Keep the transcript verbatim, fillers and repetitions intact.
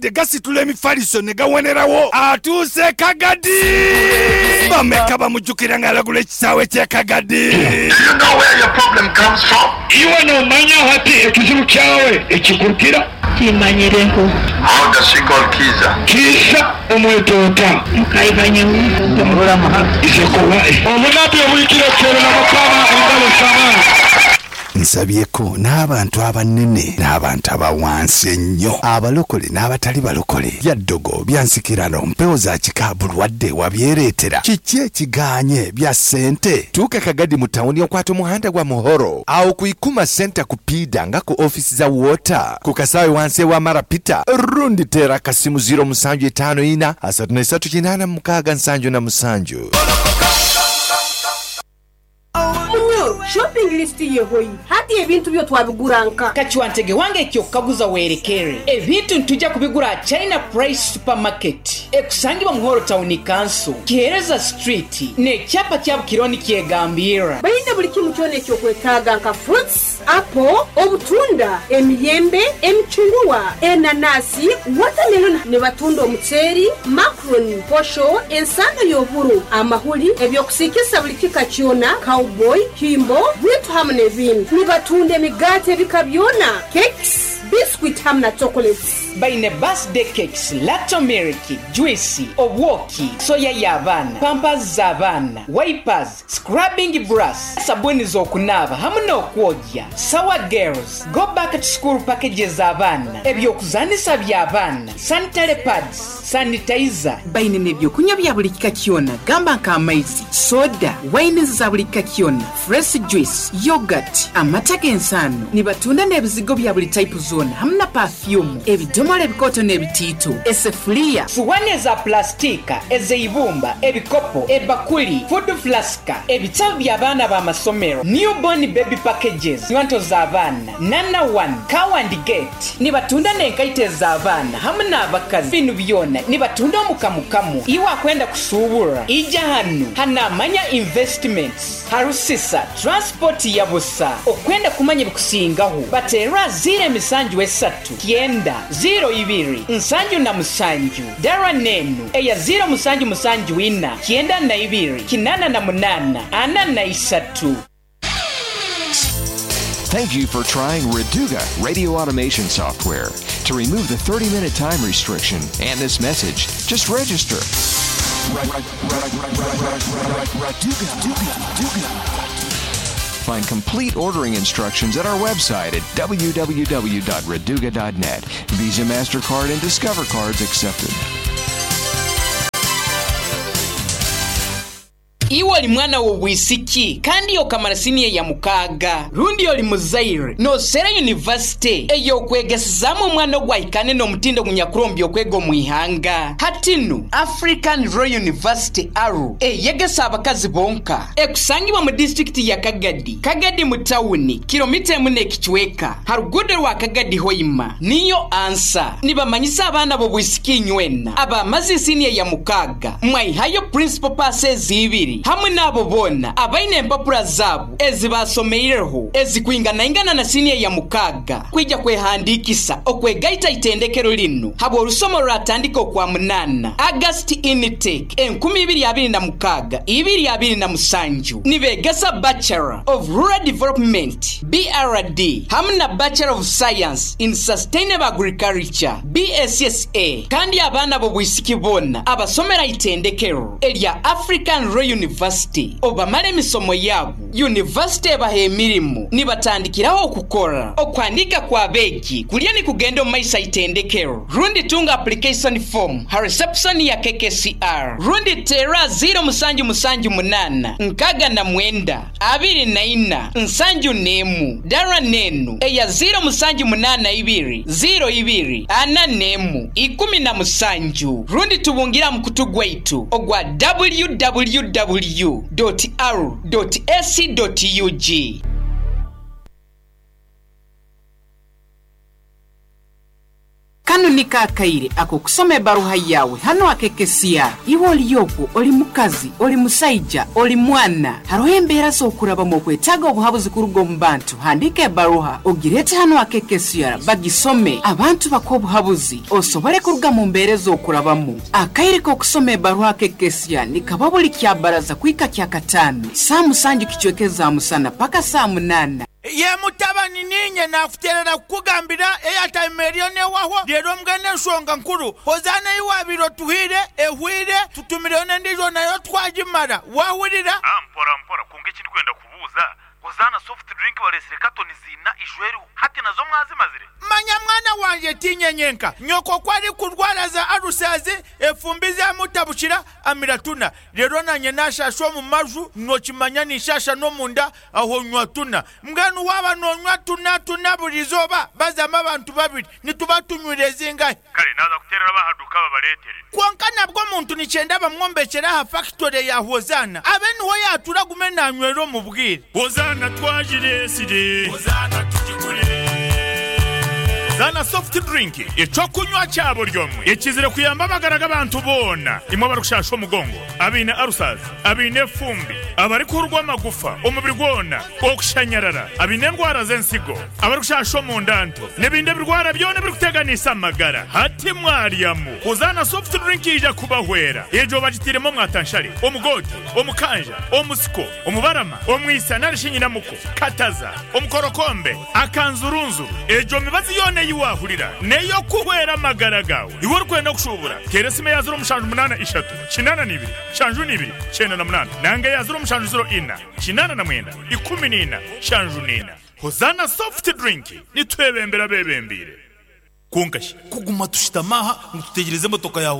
degasitula emifaliso ne gawenerawo atuuse Kagadi bameka bamujjukira ng'alagula ekisaawe kye Kagadi. Do you know where your problem comes from? Iwe n'omanya hati ekizibu kyawe ekikurukira kimanyireho. How does she call Kiza? Kiza omwetoota Mukaibanyewo isekowa obunabi obuyitira kyero n'amapama engalo samana. Nsabyeko n'abantu abanene n'abantu abawansi ennyo abalokole n'abatali balokole byaddogo byansikirano mpewo za kikaabulwadde wabyereetera kiki ekiganye bya ssente tuuka Kagadi mu tawuni okwata omuhanda gwa Muhoro awo ku Ikuma Center ku Pida nga ku ofisi za Water ku kasaawe wansi wa Marapita rundi tera kasimu zero musanju etaano ina asatu n'esatu kinaana mukaaga nsanju na musanju. Shopping list yehoyi hati ebintu byo twabiguranka kachiwantege wange kyokaguza werekere ebintu ntujja kubigura China Price Supermarket ekusangibwa Muhoro Town Council Kihereza Street ne kyapa kya Bukironi kyegambira bayinde buli kimu kyone ekyokwetaaga nka fruits, apple, obutunda, emiyembe, emicungwa, enanasi, watermelon ne batunda omuceeri, macaroni, posho, ensanga y'oburu, amahuli, ebyokusiikisa buli kika kyona, cowboy, kimbo, bwitu hamu n'ebintu. Ne batunda emigaati ebika byona, cakes, biscuit hamu na chocolates. Bayine birthday cakes, lato milk, juice, obwoki, soya y'abaana, pampers z'abaana, wipers, scrubbing brush, sabuni z'okunaaba hamu n'okwogya, sour girls, go back to school packages z'abaana, ebyokuzanisa by'abaana, sanitary pads, sanitizer. Bayine n'ebyokunywa bya buli kika kyona, gamba nk'amaizi, soda, wine za buli kika kyona, fresh juice, yogurt, amata g'ensaano. Ne batunda n'ebizigo bya buli type zona hamu na perfume, ebidomole ebikoto n'ebitiito, esefuriya, suwani eza plastika, ezeibumba, ebikopo, ebakuli, food flaska, ebitabu by'abaana b'amasomero, newborn baby packages, nwanto z'abaana, nana one, cow and gate. Ne batunda n'enkaite z'abaana hamu n'abakazi. Bino byona ne batunda omukamukamu. Iwe akwenda kusuubula ija hano hanamanya investments harusisa transport ya busa okwenda kumanya bikusingaho baterwa zire misanju esatu kienda zero ibiri nsanju na musanju dara nenu eya zero musanju musanju ina kienda na ibiri kinana na munana ana na isatu. Thank you for trying Reduga radio automation software. To remove the thirty minute time restriction and this message, just register. Find complete ordering instructions at our website at w w w dot reduga dot net. Visa, MasterCard, and Discover cards accepted. Iwe oli mwana w'obwisiki kandi okamala siniye ya mukaaga rundi oli muzaire no Sera University eyo kwegesizamo omwana ogwahikane n'omutindo munyakurombi okwega omwihanga hatinu African Royal University aru eyegesa abakazi bonka ekusangibwa mu district ya Kagadi Kagadi mu tawuni kilomita emu n'ekichweka harugude rwa Kagadi hoima niyo ansa nibamanyisa abaana b'obwisiki nywena abamaze siniye ya mukaaga mwayihayo principal passes ibiri hamwe nabo bona abaine empapura zabo ezibasomeireho ezikwingana ingana na siniya ya mukaaga kwija kwehandikisa okwegaita itendekero lino habo olusomo lwatandika kwa munana August intake enkumi ibiri abiri na mukaaga ibiri abiri na musanju nibegesa Bachelor of Rural Development B R D hamwe na Bachelor of Science in Sustainable Agriculture B S S A kandi abana bo bwisiki bona abasomera itendekero elia African Royal University obamale emisomo yabo University ebahe emirimu nibatandikiraho okukora okwandika kwa beki kulya ni kugenda omaisa itendekero rundi tunga application form ha reception ya K K C R rundi tera zero musanju musanju munana nkaga na mwenda abiri na ina nsanju nemu dara nenu eya zero musanju munana ibiri zero ibiri ana nemu ikumi na musanju rundi tubungira mkutu gwaitu ogwa w w w dot r dot a c dot u g. kano ni kakayire ako kusoma ebaruha yawe hano akekesiya iwe oliyoko oli mukazi oli musaija oli mwana hariho embeera z'okuraba mu kwetaaga obuhabuzi kuruga mu bantu handika ebaruha ogirete hano akekesiya bagisome abantu bakobuhabuzi osobole kuruga mu mbeera z'okurabamu akayire k'okusoma ebaruha akekesiya ni kaba buli kyabaraza kwika kya kataano saa musanju kichwekeza musana paka saa munana ye mutabani ninye nafuterera kugambira airtime erione waho rero mgane nsonga nkuru hozana iwabiro tuhire ehwire tutumirone ndizo nayo twagimara wahurira ampora mpora kunge kiri kwenda kubuza hozana soft drink balesere katoni zina ijweru hati nazo mwazi mazire manya mwana wanje tinyenyenka nyoko kwari kurwara za arusazi efumbiza mutabushira amiratuna rero nanye nashasho mu maju nokimanya nishasha no munda aho nywatuna mganu waba no nywatuna tuna burizoba bazama abantu babiri nitubatunyureze ngahe kale naza kuterera bahaduka babaletere kwankana bwo muntu nicenda bamwombekera ha factory ya hozana abeni ho yatura gumena nywero mu bwire hozana twajire sire hozana tujigure Zana soft drink echo kunywa cyabo ryomwe ekizire kuyamba bagaraga abantu bona imwe barushasho mugongo abine arusazi abine fumbi abari kurwa amagufa umubiri gwona okushanyarara abine ngwara zensigo abari kushasho mu ndanto nebinde birwara byone biri kuteganisa amagara hati mwariyamu kuzana soft drink ija kubahwera ejo bagitiremo mwatanshari omugodi omukanja omusiko omubarama omwisa narishinyina muko kataza omukorokombe akanzurunzu ejo mibazi yone wahurira neyo kuhwera magara gawe iwe rukwenda kushubura teresime yazuro mushanju munana ishatu kinana nibiri shanju nibiri chena na munana nange yazuro mushanju zero ina kinana na mwenda ikumi nina shanju nina hozana soft drink nitwebembera bebembire kungashi kuguma tushitamaha mututegereze motoka yawe